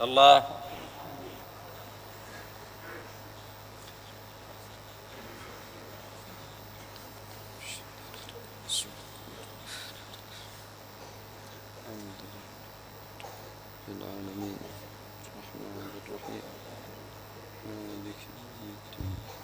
الله. الحمد لله العالمين الرحمن الرحيم مالك يوم الدين